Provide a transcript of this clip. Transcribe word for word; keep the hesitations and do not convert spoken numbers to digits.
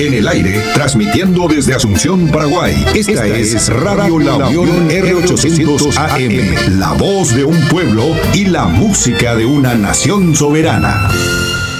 En el aire, transmitiendo desde Asunción, Paraguay. Esta, Esta es, es Radio La Unión R ochocientos A M, la voz de un pueblo y la música de una nación soberana.